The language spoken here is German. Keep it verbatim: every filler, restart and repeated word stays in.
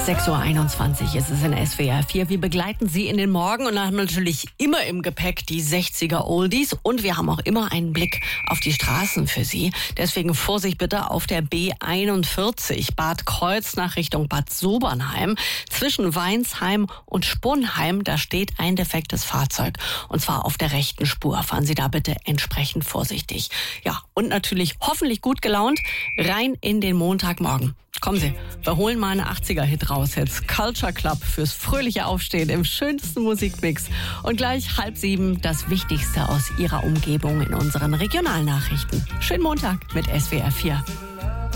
sechs Uhr einundzwanzig ist es in S W R vier. Wir begleiten Sie in den Morgen und haben natürlich immer im Gepäck die sechziger Oldies und wir haben auch immer einen Blick auf die Straßen für Sie. Deswegen Vorsicht bitte auf der B einundvierzig Bad Kreuznach Richtung Bad Sobernheim. Zwischen Weinsheim und Sponheim, da steht ein defektes Fahrzeug und zwar auf der rechten Spur. Fahren Sie da bitte entsprechend vorsichtig. Ja, und natürlich hoffentlich gut gelaunt rein in den Montagmorgen. Kommen Sie, wir holen mal eine achtziger-Hit raus jetzt. Culture Club fürs fröhliche Aufstehen im schönsten Musikmix. Und gleich halb sieben das Wichtigste aus Ihrer Umgebung in unseren Regionalnachrichten. Schönen Montag mit S W R vier.